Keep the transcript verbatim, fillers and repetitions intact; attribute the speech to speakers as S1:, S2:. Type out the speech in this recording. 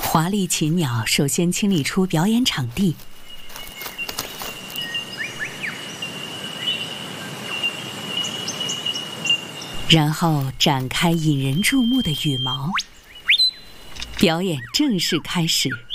S1: 华丽禽鸟首先清理出表演场地，然后展开引人注目的羽毛，表演正式开始。